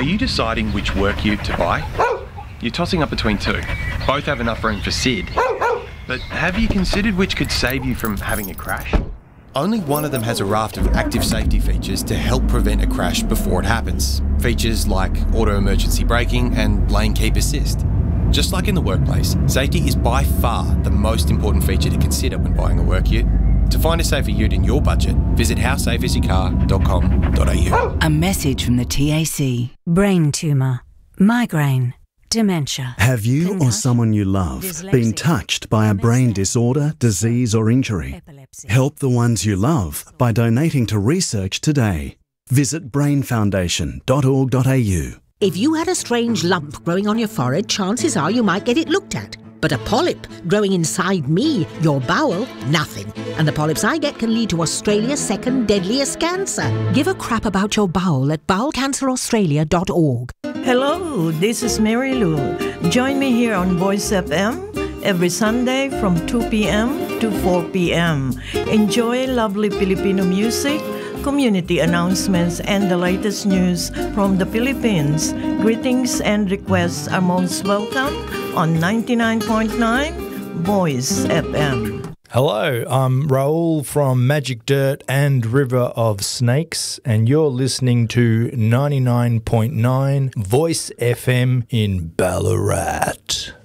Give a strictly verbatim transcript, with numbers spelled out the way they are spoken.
Are you deciding which work ute to buy? You're tossing up between two. Both have enough room for Sid. But have you considered which could save you from having a crash? Only one of them has a raft of active safety features to help prevent a crash before it happens. Features like auto emergency braking and lane keep assist. Just like in the workplace, safety is by far the most important feature to consider when buying a work ute. To find a safer ute in your budget, visit how safe is your car dot com dot a u. A message from the T A C. Brain tumour, migraine, dementia. Have you or someone you love been touched by a brain disorder, disease or injury? Help the ones you love by donating to research today. Visit brain foundation dot org dot a u. If you had a strange lump growing on your forehead, chances are you might get it looked at. But a polyp growing inside me, your bowel, nothing. And the polyps I get can lead to Australia's second deadliest cancer. Give a crap about your bowel at bowel cancer australia dot org. Hello, this is Mary Lou. Join me here on Voice F M every Sunday from two p.m. to four p.m. Enjoy lovely Filipino music, community announcements, and the latest news from the Philippines. Greetings and requests are most welcome on ninety-nine point nine Voice F M. Hello, I'm Raoul from Magic Dirt and River of Snakes, and you're listening to ninety-nine point nine Voice F M in Ballarat.